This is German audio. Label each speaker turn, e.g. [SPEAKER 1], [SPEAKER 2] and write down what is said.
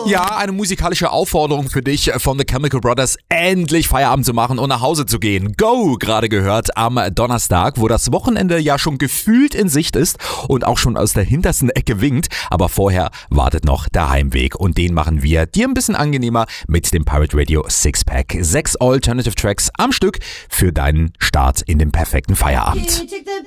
[SPEAKER 1] Ja, eine musikalische Aufforderung für dich von The Chemical Brothers, endlich Feierabend zu machen und nach Hause zu gehen. Go! Gerade gehört am Donnerstag, wo das Wochenende ja schon gefühlt in Sicht ist und auch schon aus der hintersten Ecke winkt. Aber vorher wartet noch der Heimweg und den machen wir dir ein bisschen angenehmer mit dem Pirate Radio Sixpack. 6 Alternative Tracks am Stück für deinen Start in den perfekten Feierabend.